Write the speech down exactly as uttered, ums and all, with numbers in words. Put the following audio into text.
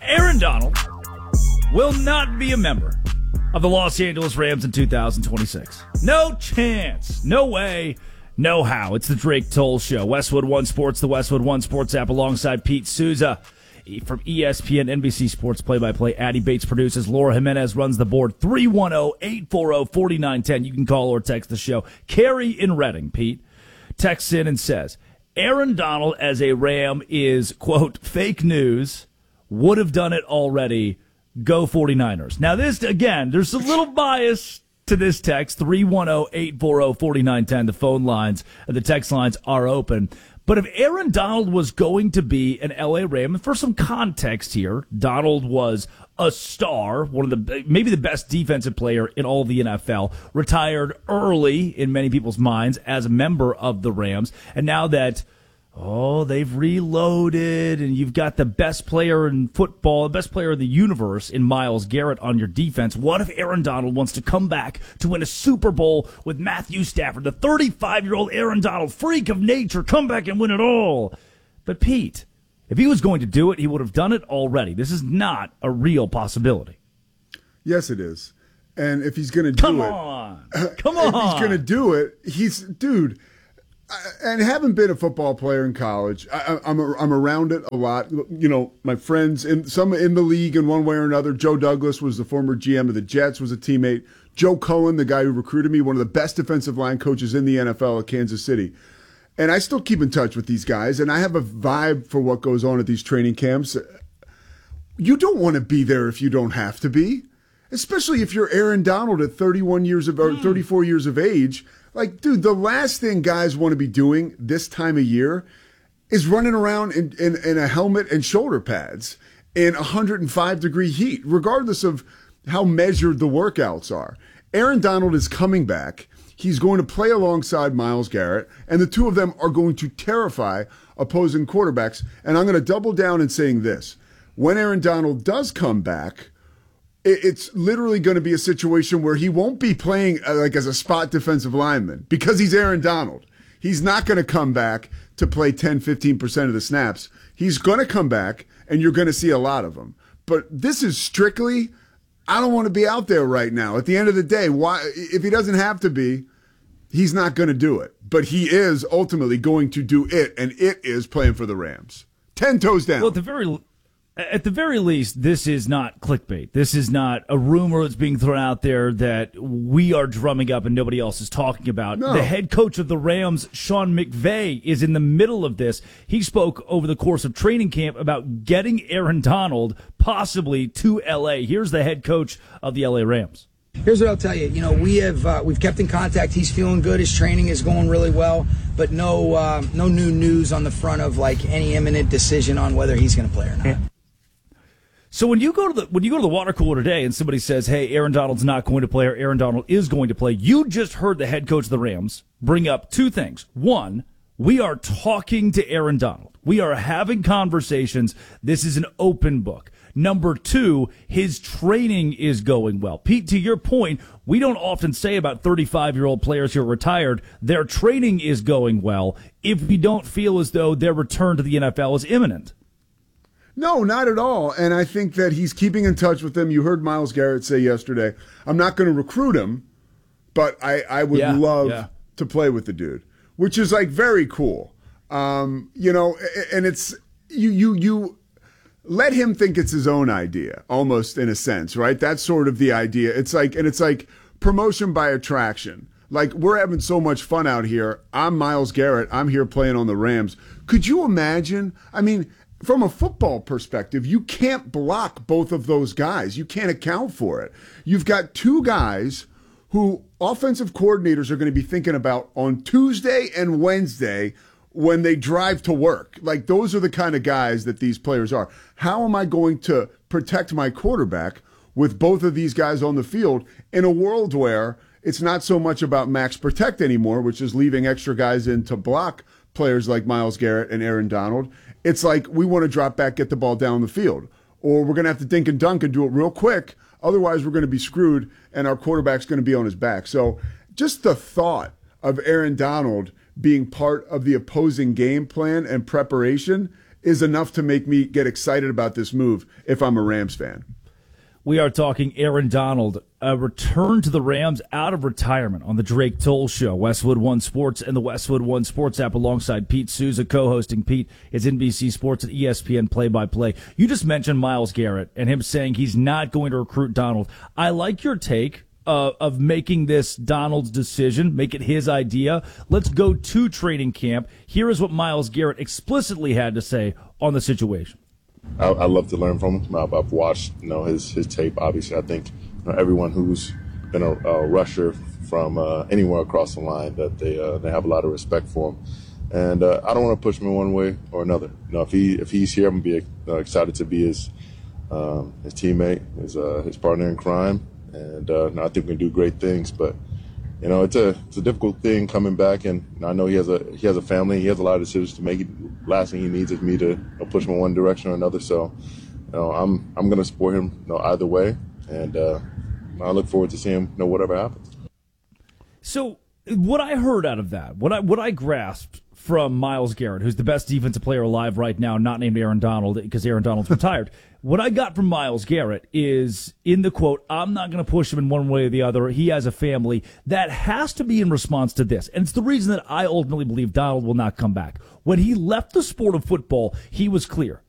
Aaron Donald will not be a member of the Los Angeles Rams in two thousand twenty-six. No chance. No way. No how. It's the Drake Toll Show. Westwood One Sports, the Westwood One Sports app, alongside Pete Souza from E S P N, N B C Sports play-by-play. Addie Bates produces. Laura Jimenez runs the board. three one zero, eight four zero, four nine one zero. You can call or text the show. Carrie in Reading, Pete, texts in and says, Aaron Donald as a Ram is, quote, fake news. Would have done it already. Go 49ers. Now, this, again, there's a little bias to this text. three one zero, eight four zero, four nine one zero. The phone lines and the text lines are open. But if Aaron Donald was going to be an L A Ram, and for some context here, Donald was a star, one of the maybe the best defensive player in all of the N F L, retired early in many people's minds as a member of the Rams, and now that Oh, they've reloaded, and you've got the best player in football, the best player in the universe in Myles Garrett on your defense. What if Aaron Donald wants to come back to win a Super Bowl with Matthew Stafford, the thirty-five-year-old Aaron Donald, freak of nature, come back and win it all? But, Pete, if he was going to do it, he would have done it already. This is not a real possibility. Yes, it is. And if he's going to do come it... On. Come on! If he's going to do it, he's... Dude... And having been a football player in college, I, I'm I'm around it a lot. You know, my friends, in, some in the league in one way or another. Joe Douglas was the former G M of the Jets, was a teammate. Joe Cohen, the guy who recruited me, one of the best defensive line coaches in the N F L at Kansas City. And I still keep in touch with these guys, and I have a vibe for what goes on at these training camps. You don't want to be there if you don't have to be, especially if you're Aaron Donald at thirty-one years of or thirty-four years of age. Like, dude, the last thing guys want to be doing this time of year is running around in, in, in a helmet and shoulder pads in one hundred five degree heat, regardless of how measured the workouts are. Aaron Donald is coming back. He's going to play alongside Myles Garrett, and the two of them are going to terrify opposing quarterbacks. And I'm going to double down in saying this. When Aaron Donald does come back, it's literally going to be a situation where he won't be playing uh, like as a spot defensive lineman because he's Aaron Donald. He's not going to come back to play ten, fifteen percent of the snaps. He's going to come back, and you're going to see a lot of them. But this is strictly, I don't want to be out there right now. At the end of the day, why? If he doesn't have to be, he's not going to do it. But he is ultimately going to do it, and it is playing for the Rams. Ten toes down. Well, at the very At the very least, this is not clickbait. This is not a rumor that's being thrown out there that we are drumming up and nobody else is talking about. No. The head coach of the Rams, Sean McVay, is in the middle of this. He spoke over the course of training camp about getting Aaron Donald possibly to L A. Here's the head coach of the L A Rams. Here's what I'll tell you. You know, we have uh, we've kept in contact. He's feeling good. His training is going really well, but no uh, no new news on the front of like any imminent decision on whether he's going to play or not. So when you go to the when you go to the water cooler today and somebody says, "Hey, Aaron Donald's not going to play," or "Aaron Donald is going to play," you just heard the head coach of the Rams bring up two things. One, we are talking to Aaron Donald. We are having conversations. This is an open book. Number two, his training is going well. Pete, to your point, we don't often say about thirty-five-year-old players who are retired, their training is going well if we don't feel as though their return to the N F L is imminent. No, not at all. And I think that he's keeping in touch with them. You heard Myles Garrett say yesterday, I'm not going to recruit him, but I, I would yeah, love yeah. to play with the dude, which is like very cool. Um, you know, and it's you, you, you let him think it's his own idea, almost in a sense, right? That's sort of the idea. It's like, and it's like promotion by attraction. Like, we're having so much fun out here. I'm Myles Garrett. I'm here playing on the Rams. Could you imagine? I mean, from a football perspective, you can't block both of those guys. You can't account for it. You've got two guys who offensive coordinators are going to be thinking about on Tuesday and Wednesday when they drive to work. Like, those are the kind of guys that these players are. How am I going to protect my quarterback with both of these guys on the field in a world where it's not so much about max protect anymore, which is leaving extra guys in to block players like Myles Garrett and Aaron Donald? It's like we want to drop back, get the ball down the field, or we're going to have to dink and dunk and do it real quick. Otherwise, we're going to be screwed, and our quarterback's going to be on his back. So just the thought of Aaron Donald being part of the opposing game plan and preparation is enough to make me get excited about this move if I'm a Rams fan. We are talking Aaron Donald, a return to the Rams out of retirement on the Drake Toll Show, Westwood One Sports and the Westwood One Sports app alongside Pete Souza co-hosting. Pete is N B C Sports and E S P N play-by-play. You just mentioned Myles Garrett and him saying he's not going to recruit Donald. I like your take uh, of making this Donald's decision, make it his idea. Let's go to training camp. Here is what Myles Garrett explicitly had to say on the situation. I, I love to learn from him. I've, I've watched, you know, his his tape. Obviously, I think you know, everyone who's been a, a rusher from uh, anywhere across the line, that they uh, they have a lot of respect for him. And uh, I don't want to push him in one way or another. You know, if he if he's here, I'm gonna be uh, excited to be his um, his teammate, his uh, his partner in crime, and uh, I think we can do great things. But you know, it's a it's a difficult thing coming back, and I know he has a he has a family. He has a lot of decisions to make. Last thing he needs is me to you know, push him in one direction or another. So, you know, I'm I'm going to support him you know, either way, and uh, I look forward to seeing him you know, whatever happens. So, what I heard out of that, what I what I grasped from Myles Garrett, who's the best defensive player alive right now, not named Aaron Donald because Aaron Donald's retired. What I got from Myles Garrett is, in the quote, I'm not going to push him in one way or the other. He has a family. That has to be in response to this. And it's the reason that I ultimately believe Donald will not come back. When he left the sport of football, he was clear.